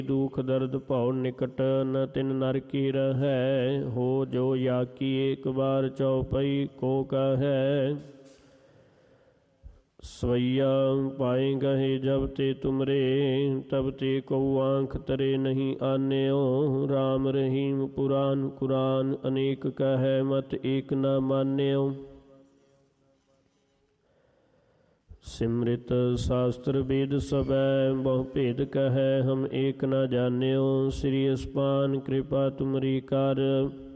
दुख दर्द भव निकट न तिन नर की रहै। हो जो या की एक बार चौपई को कहै। सवैया पाए गहे जब ते तुमरे तब ते को आँख तरे नहीं आन्यो। राम रहीम पुराण कुरान अनेक कहै मत एक न मान्यो। सिमृत शास्त्र वेद सबै बहु भेद कहै हम एक न जान्यो। श्री अस्पान कृपा तुमरी कर